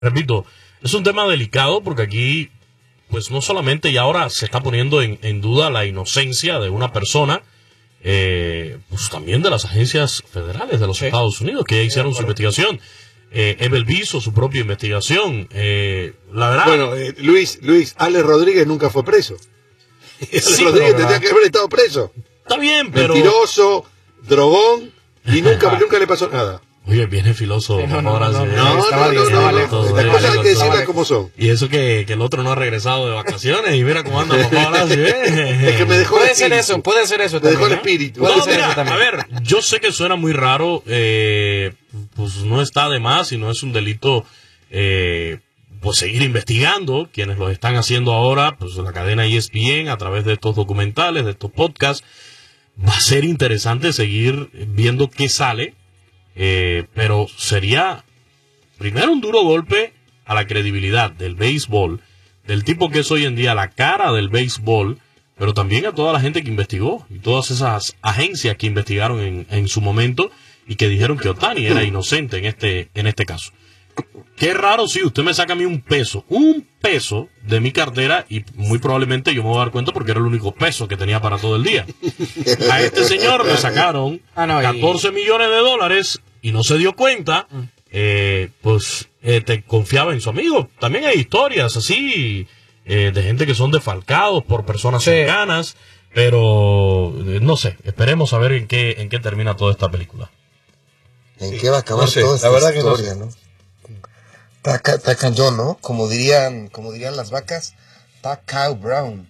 repito, es un tema delicado porque aquí, pues no solamente y ahora se está poniendo en duda la inocencia de una persona, pues también de las agencias federales de los Estados Unidos que ya hicieron su investigación. Ebel hizo su propia investigación. La verdad. Bueno, Luis, Alex Rodríguez nunca fue preso. Alex Rodríguez tendría que haber estado preso. Está bien, pero. Mentiroso, drogón, y nunca le pasó nada. Oye, viene filoso. No, las cosas hay que decirlas como son. Y eso que el otro no ha regresado de vacaciones y mira cómo anda papá ahora. ¿Sí? Es que me dejó puede ser eso me dejó el espíritu. No, mira, a ver, yo sé que suena muy raro, pues no está de más y no es un delito, pues seguir investigando. Quienes lo están haciendo ahora, pues la cadena ESPN a través de estos documentales, de estos podcasts, va a ser interesante seguir viendo qué sale. Pero sería primero un duro golpe a la credibilidad del béisbol, del tipo que es hoy en día la cara del béisbol, pero también a toda la gente que investigó y todas esas agencias que investigaron en su momento y que dijeron que Ohtani era inocente en este caso. Qué raro si usted me saca a mí un peso de mi cartera y muy probablemente yo me voy a dar cuenta porque era el único peso que tenía para todo el día. A este señor le sacaron 14 millones de dólares y no se dio cuenta, pues te confiaba en su amigo. También hay historias así de gente que son defalcados por personas cercanas, pero no sé, esperemos a ver en qué termina toda esta película. ¿En qué va a acabar toda esta historia, no? Está cañón, ¿no? Como dirían las vacas, está cow brown.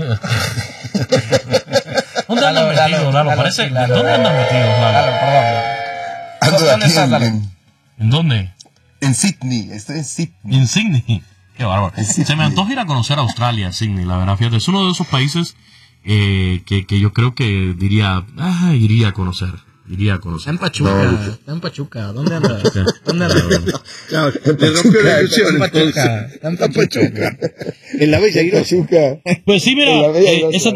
¿Dónde andan metidos, Lalo? Parece, ¿dónde andan metidos, Lalo? Ando aquí ¿En dónde? En Sydney, estoy en Sydney. ¿En Sydney? Qué bárbaro. Se me antoja ir a conocer a Australia, Sydney, la verdad, fíjate, es uno de esos países que yo creo que iría a conocer. Está en Pachuca, ¿dónde anda? Claro, le rompió la ilusión. Está en Pachuca. En la bella Pachuca. Pues sí, mira, ese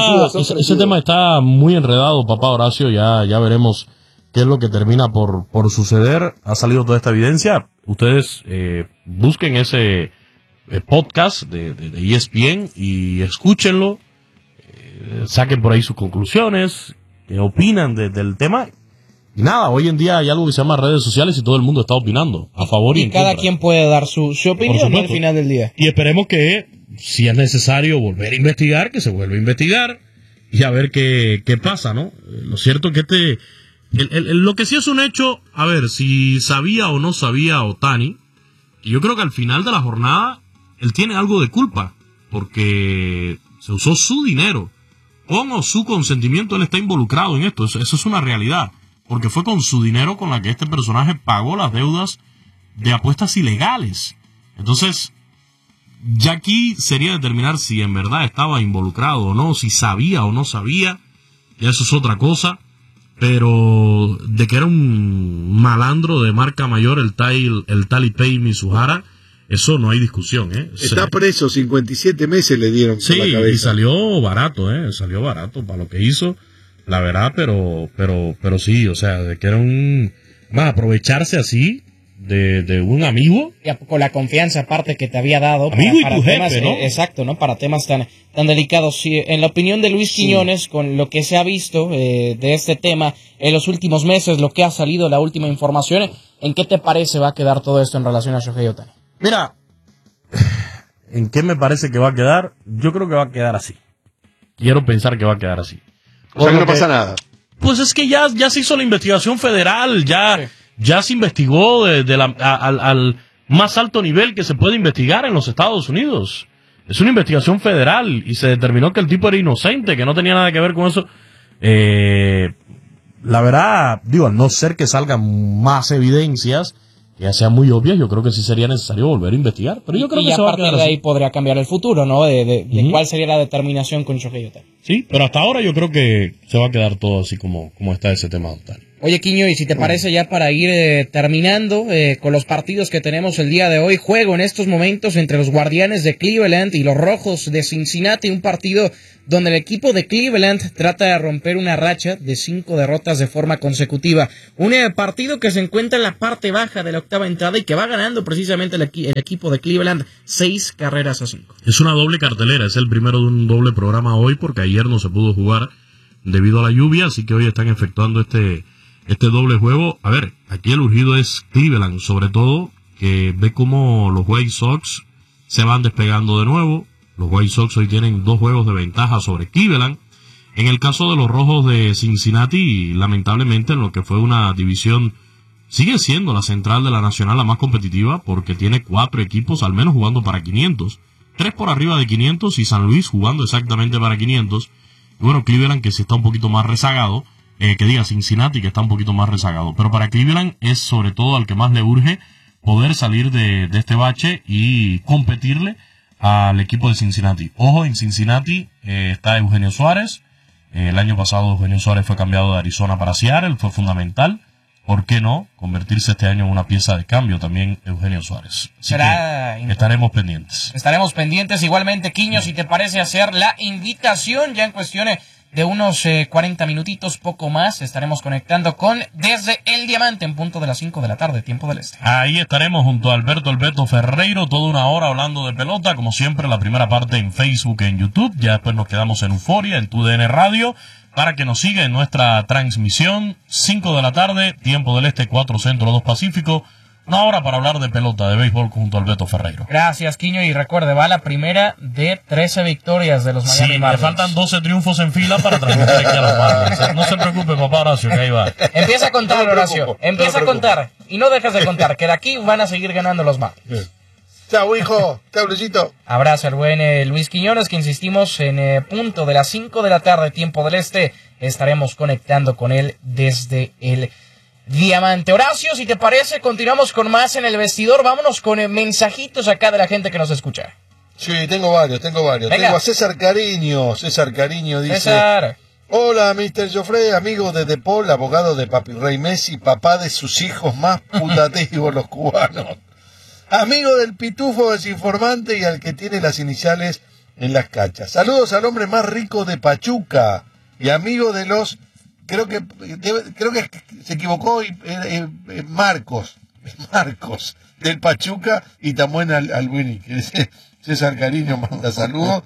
tema está muy enredado, papá Horacio, ya veremos qué es lo que termina por suceder. Ha salido toda esta evidencia. Ustedes busquen ese podcast de ESPN y escúchenlo, saquen por ahí sus conclusiones, que opinan del tema. Y nada, hoy en día hay algo que se llama redes sociales y todo el mundo está opinando a favor y en contra. Y cada quien puede dar su opinión al final del día. Y esperemos que, si es necesario volver a investigar, que se vuelva a investigar y a ver qué pasa, ¿no? Lo cierto es que lo que sí es un hecho, a ver, si sabía o no sabía Ohtani, y yo creo que al final de la jornada él tiene algo de culpa, porque se usó su dinero. Con o su consentimiento, él está involucrado en esto. Eso es una realidad. Porque fue con su dinero con la que este personaje pagó las deudas de apuestas ilegales. Entonces, ya aquí sería determinar si en verdad estaba involucrado o no, si sabía o no sabía. Ya eso es otra cosa. Pero de que era un malandro de marca mayor, el Talipei Mizuhara, eso no hay discusión, Está preso, 57 meses le dieron por la cabeza. Y salió barato, salió barato para lo que hizo, la verdad, pero sí, o sea, de que era más aprovecharse así de un amigo. Y con la confianza aparte que te había dado. Amigo para y tu temas, jefe, ¿no? Exacto, ¿no? Para temas tan delicados. Sí, en la opinión de Luis Quiñones, con lo que se ha visto de este tema en los últimos meses, lo que ha salido, la última información, ¿en qué te parece va a quedar todo esto en relación a Shohei Ohtani? Mira, ¿en qué me parece que va a quedar? Yo creo que va a quedar así. Quiero pensar que va a quedar así. O sea que no pasa nada. Pues es que ya se hizo la investigación federal, ya se investigó al más alto nivel que se puede investigar en los Estados Unidos. Es una investigación federal y se determinó que el tipo era inocente, que no tenía nada que ver con eso. La verdad, digo, al no ser que salgan más evidencias, que ya sean muy obvias, yo creo que sí sería necesario volver a investigar. Pero yo creo que a se va a partir quedar de ahí así. podría cambiar el futuro, ¿no? De cuál sería la determinación con Shohei Ohtani. Sí, pero hasta ahora yo creo que se va a quedar todo así como está ese tema de Ohtani. Oye, Quiño, y si te parece ya para ir terminando con los partidos que tenemos el día de hoy, juego en estos momentos entre los Guardianes de Cleveland y los Rojos de Cincinnati, un partido donde el equipo de Cleveland trata de romper una racha de 5 derrotas de forma consecutiva. Un partido que se encuentra en la parte baja de la octava entrada y que va ganando precisamente el equipo de Cleveland 6-5. Es una doble cartelera, es el primero de un doble programa hoy porque ayer no se pudo jugar debido a la lluvia, así que hoy están efectuando este doble juego. A ver, aquí el urgido es Cleveland, sobre todo, que ve cómo los White Sox se van despegando de nuevo. Los White Sox hoy tienen 2 juegos de ventaja sobre Cleveland. En el caso de los Rojos de Cincinnati, lamentablemente en lo que fue una división, sigue siendo la central de la Nacional la más competitiva, porque tiene 4 equipos al menos jugando para 500. 3 por arriba de 500 y San Luis jugando exactamente para 500. Y bueno, Cleveland que sí está un poquito más rezagado. Cincinnati que está un poquito más rezagado, pero para Cleveland es sobre todo al que más le urge poder salir de este bache y competirle al equipo de Cincinnati. Ojo, en Cincinnati está Eugenio Suárez. El año pasado Eugenio Suárez fue cambiado de Arizona para Seattle, fue fundamental. ¿Por qué no convertirse este año en una pieza de cambio también Eugenio Suárez? Estaremos pendientes. Estaremos pendientes igualmente, Quiño, si te parece hacer la invitación ya en cuestiones de unos 40 minutitos, poco más, estaremos conectando con Desde el Diamante en punto de las 5 de la tarde, tiempo del este. Ahí estaremos junto a Alberto Ferreiro, toda una hora hablando de pelota, como siempre, la primera parte en Facebook e en YouTube, ya después nos quedamos en Euforia, en TUDN Radio, para que nos siga en nuestra transmisión, 5 de la tarde, tiempo del este, 4 centro, 2 pacífico. Una hora para hablar de pelota, de béisbol junto a Alberto Ferreiro. Gracias, Quiño, y recuerde, va la primera de 13 victorias de los Miami Marlins. Sí, le faltan 12 triunfos en fila para transmitir aquí a los Marlins. No se preocupe, papá Horacio, que ahí va. Empieza a contar, Horacio, empieza a contar, y no dejes de contar, que de aquí van a seguir ganando los Marlins. Chao, hijo. Chao, Luisito. Abrazo al buen Luis Quiñones, que insistimos en punto de las 5 de la tarde, tiempo del este, estaremos conectando con él desde el Diamante. Horacio, si te parece, continuamos con más en el vestidor. Vámonos con mensajitos acá de la gente que nos escucha. Sí, tengo varios. Venga. Tengo a César Cariño. César Cariño dice: César. Hola, Mr. Joffrey, amigo de De Paul, abogado de Papi Rey Messi, papá de sus hijos más putativos, los cubanos. Amigo del pitufo desinformante y al que tiene las iniciales en las cachas. Saludos al hombre más rico de Pachuca y amigo de los... Creo que se equivocó Marcos del Pachuca y también al Winnie, que César Cariño manda saludos.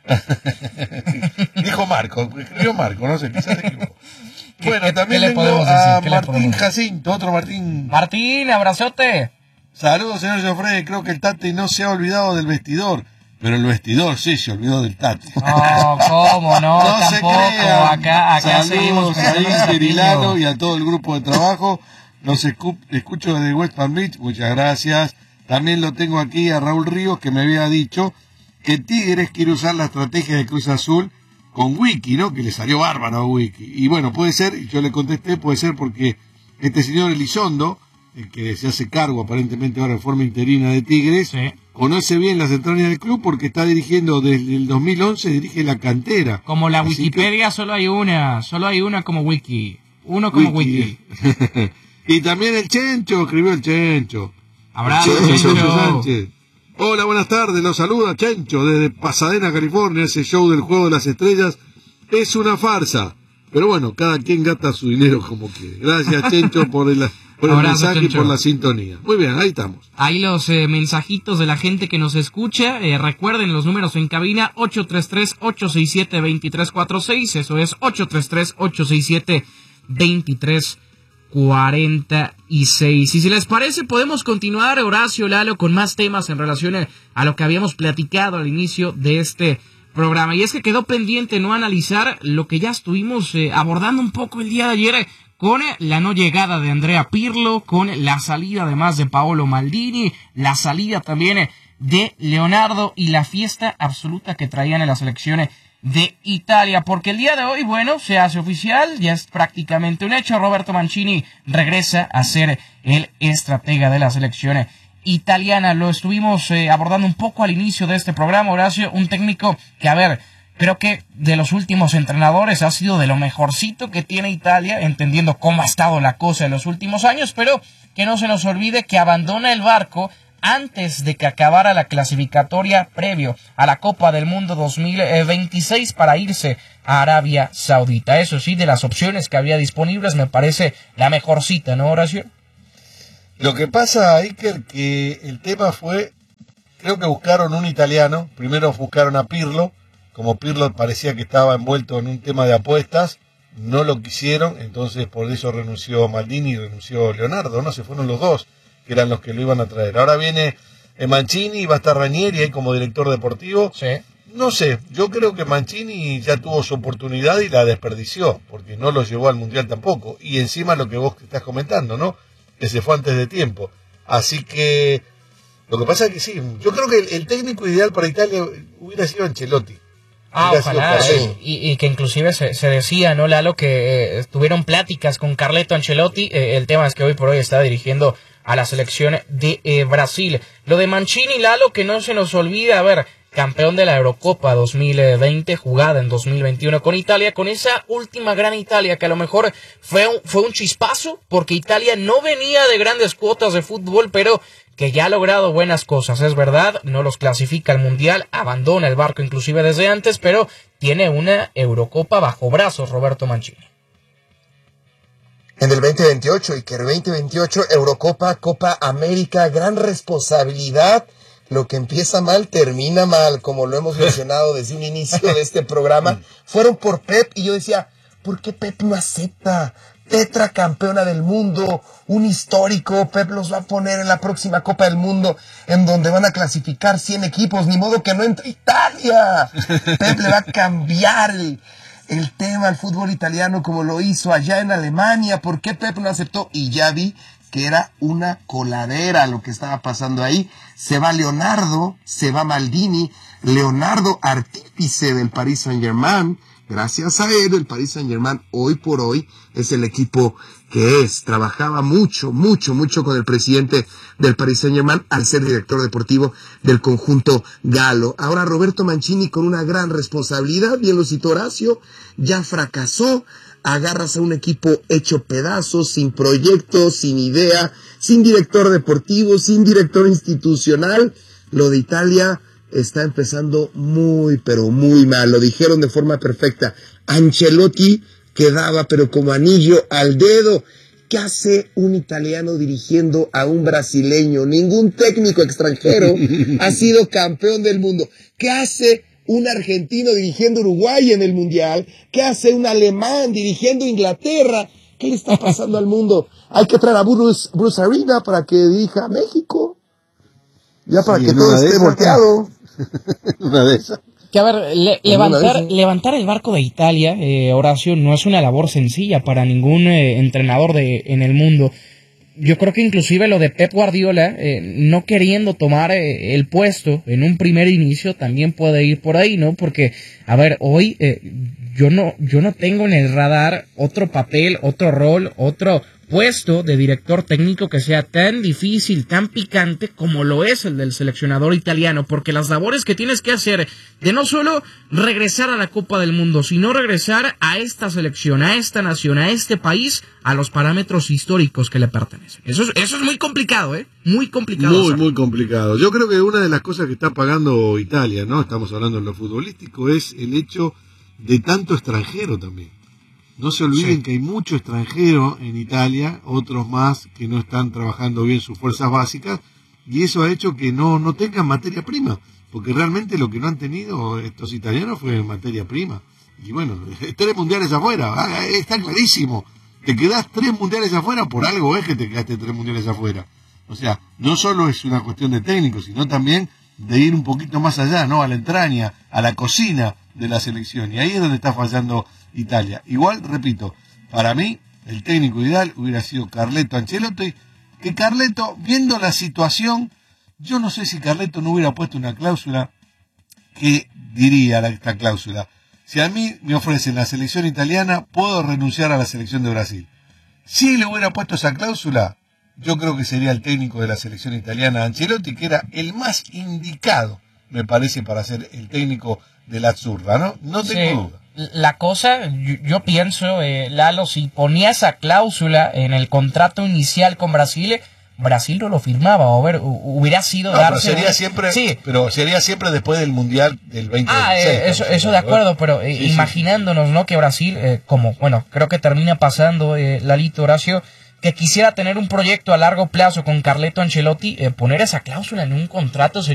Dijo Marcos, escribió Marcos, no sé, quizás se equivocó. Bueno, también tengo a Martín Jacinto, otro Martín. Martín, abrazote. Saludos, señor Joffrey, creo que el Tati no se ha olvidado del vestidor. Pero el vestidor sí se olvidó del Tati. No, ¿cómo no? No tampoco. se crean. Acá seguimos ahí Cirilano y a todo el grupo de trabajo. Los escucho desde West Palm Beach. Muchas gracias. También lo tengo aquí a Raúl Ríos, que me había dicho que Tigres quiere usar la estrategia de Cruz Azul con Wiki, ¿no? Que le salió bárbaro a Wiki. Y bueno, puede ser, yo le contesté, puede ser porque este señor Elizondo, el que se hace cargo aparentemente ahora en forma interina de Tigres, sí, conoce bien las entrañas del club porque está dirigiendo desde el 2011, dirige la cantera. Como la Wikipedia, solo hay una como Wiki. Uno como Wiki. Y también el Chencho, escribió el Chencho. Abrazo, Chencho Sánchez. Hola, buenas tardes, los saluda Chencho desde Pasadena, California. Ese show del Juego de las Estrellas es una farsa. Pero bueno, cada quien gasta su dinero como quiere. Gracias, Chencho, por el mensaje, Chencho, y por la sintonía. Muy bien, ahí estamos. Ahí los mensajitos de la gente que nos escucha. Recuerden los números en cabina: 833-867-2346. Eso es 833-867-2346. Y si les parece, podemos continuar, Horacio, Lalo, con más temas en relación a lo que habíamos platicado al inicio de este programa. Y es que quedó pendiente no analizar lo que ya estuvimos abordando un poco el día de ayer, con la no llegada de Andrea Pirlo, con la salida además de Paolo Maldini, la salida también de Leonardo y la fiesta absoluta que traían en la selección de Italia. Porque el día de hoy, bueno, se hace oficial, ya es prácticamente un hecho. Roberto Mancini regresa a ser el estratega de la selección italiana. Lo estuvimos abordando un poco al inicio de este programa, Horacio, un técnico que, a ver, creo que de los últimos entrenadores ha sido de lo mejorcito que tiene Italia, entendiendo cómo ha estado la cosa en los últimos años, pero que no se nos olvide que abandona el barco antes de que acabara la clasificatoria previo a la Copa del Mundo 2026 para irse a Arabia Saudita. Eso sí, de las opciones que había disponibles me parece la mejorcita, ¿no, Horacio? Lo que pasa, Iker, que el tema fue, creo que buscaron un italiano, primero buscaron a Pirlo, como Pirlo parecía que estaba envuelto en un tema de apuestas, no lo quisieron, entonces por eso renunció Maldini y renunció Leonardo, ¿no? Se fueron los dos, que eran los que lo iban a traer. Ahora viene Mancini, va a estar Ranieri ahí como director deportivo. Sí. No sé, yo creo que Mancini ya tuvo su oportunidad y la desperdició, porque no lo llevó al Mundial tampoco. Y encima lo que vos estás comentando, ¿no? Que se fue antes de tiempo. Así que, lo que pasa es que sí, yo creo que el técnico ideal para Italia hubiera sido Ancelotti. Ojalá, y que inclusive se decía, ¿no, Lalo? Que tuvieron pláticas con Carleto Ancelotti. El tema es que hoy por hoy está dirigiendo a la selección de Brasil. Lo de Mancini, Lalo, que no se nos olvide, a ver, campeón de la Eurocopa 2020, jugada en 2021 con Italia, con esa última gran Italia que a lo mejor fue un chispazo, porque Italia no venía de grandes cuotas de fútbol, pero que ya ha logrado buenas cosas, es verdad, no los clasifica al Mundial, abandona el barco inclusive desde antes, pero tiene una Eurocopa bajo brazos, Roberto Mancini. En el 2028, y que el 2028, Eurocopa, Copa América, gran responsabilidad. Lo que empieza mal, termina mal, como lo hemos mencionado desde un inicio de este programa. Fueron por Pep y yo decía, ¿por qué Pep no acepta? Tetracampeona del mundo, un histórico, Pep los va a poner en la próxima Copa del Mundo, en donde van a clasificar 100 equipos, ni modo que no entre Italia. Pep le va a cambiar el tema al fútbol italiano como lo hizo allá en Alemania. ¿Por qué Pep no aceptó? Y ya vi que era una coladera lo que estaba pasando ahí. Se va Leonardo, se va Maldini, Leonardo artífice del Paris Saint-Germain. Gracias a él, el Paris Saint-Germain hoy por hoy es el equipo que es. Trabajaba mucho con el presidente del Paris Saint-Germain al ser director deportivo del conjunto galo. Ahora Roberto Mancini con una gran responsabilidad, bien lo citó Horacio, ya fracasó. Agarras a un equipo hecho pedazos, sin proyecto, sin idea, sin director deportivo, sin director institucional. Lo de Italia está empezando muy, pero muy mal. Lo dijeron de forma perfecta. Ancelotti quedaba, pero como anillo al dedo. ¿Qué hace un italiano dirigiendo a un brasileño? Ningún técnico extranjero ha sido campeón del mundo. ¿Qué hace un argentino dirigiendo Uruguay en el Mundial? ¿Qué hace un alemán dirigiendo Inglaterra? ¿Qué le está pasando al mundo? Hay que traer a Bruce Arena para que dirija a México. Ya para que todo esté volteado. Una de esas. Que a ver, levantar el barco de Italia, Horacio, no es una labor sencilla para ningún entrenador en el mundo. Yo creo que inclusive lo de Pep Guardiola, no queriendo tomar el puesto en un primer inicio, también puede ir por ahí, ¿no? Porque, a ver, hoy yo no tengo en el radar otro papel, otro rol, otro puesto de director técnico que sea tan difícil, tan picante como lo es el del seleccionador italiano, porque las labores que tienes que hacer de no solo regresar a la Copa del Mundo, sino regresar a esta selección, a esta nación, a este país, a los parámetros históricos que le pertenecen. Eso es muy complicado, muy complicado. Muy complicado. Yo creo que una de las cosas que está pagando Italia, ¿no? Estamos hablando de lo futbolístico, es el hecho de tanto extranjero también. No se olviden que hay mucho extranjero en Italia, otros más que no están trabajando bien sus fuerzas básicas, y eso ha hecho que no tengan materia prima, porque realmente lo que no han tenido estos italianos fue materia prima. Y bueno, 3 mundiales afuera, está clarísimo. Te quedás 3 mundiales afuera, por algo es que te quedaste 3 mundiales afuera. O sea, no solo es una cuestión de técnico, sino también de ir un poquito más allá, ¿no? A la entraña, a la cocina de la selección. Y ahí es donde está fallando Italia. Igual, repito, para mí, el técnico ideal hubiera sido Carleto Ancelotti, que Carleto, viendo la situación, yo no sé si Carleto no hubiera puesto una cláusula que diría esta cláusula: si a mí me ofrecen la selección italiana, puedo renunciar a la selección de Brasil. Si le hubiera puesto esa cláusula, yo creo que sería el técnico de la selección italiana, Ancelotti, que era el más indicado me parece, para ser el técnico de la Azzurra, ¿no? No tengo duda. La cosa, yo pienso, Lalo, si ponía esa cláusula en el contrato inicial con Brasil no lo firmaba, hubiera sido darse... Pero sería siempre después del Mundial del 2026. Eso de acuerdo, pero imaginándonos, ¿no? Que Brasil, creo que termina pasando, Lalito, Horacio, que quisiera tener un proyecto a largo plazo con Carleto Ancelotti, poner esa cláusula en un contrato